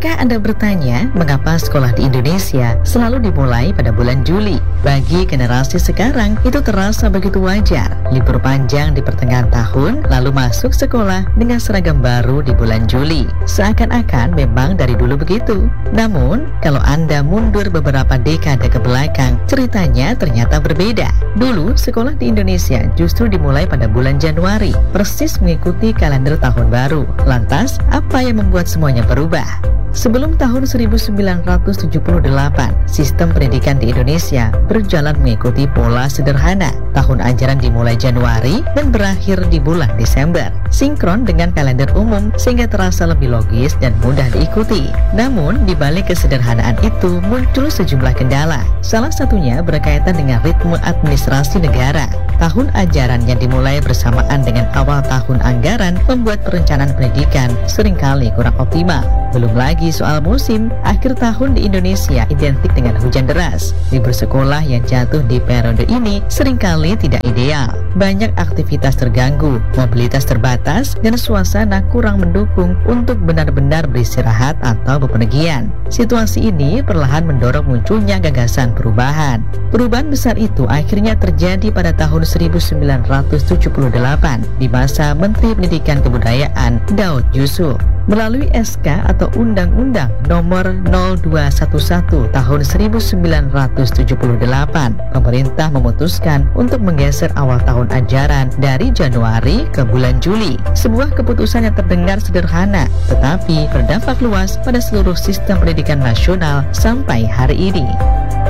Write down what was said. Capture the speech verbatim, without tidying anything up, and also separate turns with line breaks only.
Pernahkah Anda bertanya mengapa sekolah di Indonesia selalu dimulai pada bulan Juli? Bagi generasi sekarang, itu terasa begitu wajar. Libur panjang di pertengahan tahun, lalu masuk sekolah dengan seragam baru di bulan Juli. Seakan-akan memang dari dulu begitu. Namun, kalau Anda mundur beberapa dekade ke belakang, ceritanya ternyata berbeda. Dulu, sekolah di Indonesia justru dimulai pada bulan Januari, persis mengikuti kalender tahun baru. Lantas, apa yang membuat semuanya berubah? Sebelum tahun seribu sembilan ratus tujuh puluh delapan, sistem pendidikan di Indonesia berjalan mengikuti pola sederhana. Tahun ajaran dimulai Januari dan berakhir di bulan Desember, sinkron dengan kalender umum sehingga terasa lebih logis dan mudah diikuti. Namun, di balik kesederhanaan itu muncul sejumlah kendala. Salah satunya berkaitan dengan ritme administrasi negara. Tahun ajaran yang dimulai bersamaan dengan awal tahun anggaran membuat perencanaan pendidikan seringkali kurang optimal. Belum lagi soal musim, akhir tahun di Indonesia identik dengan hujan deras. Libur sekolah yang jatuh di periode ini seringkali tidak ideal. Banyak aktivitas terganggu, mobilitas terbatas, dan suasana kurang mendukung untuk benar-benar beristirahat atau bepergian. Situasi ini perlahan mendorong munculnya gagasan perubahan. Perubahan besar itu akhirnya terjadi pada tahun seribu sembilan ratus tujuh puluh delapan di masa Menteri Pendidikan Kebudayaan Daud Yusuf. Melalui S K atau Undang-Undang Nomor nol dua satu satu Tahun seribu sembilan ratus tujuh puluh delapan, pemerintah memutuskan untuk menggeser awal tahun ajaran dari Januari ke bulan Juli. Sebuah keputusan yang terdengar sederhana, tetapi berdampak luas pada seluruh sistem pendidikan nasional sampai hari ini.